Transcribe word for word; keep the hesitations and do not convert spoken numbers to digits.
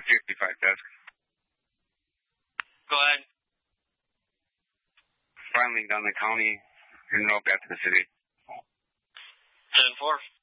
fifty-five desk. Go ahead. Finally done the county and up after the city. ten four.